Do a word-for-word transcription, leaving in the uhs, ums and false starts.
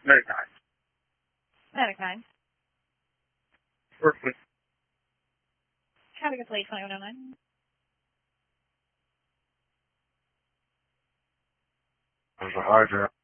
Medic nine. Medic nine. Berkeley. Traffic is late twenty-one oh nine. There's a hijack.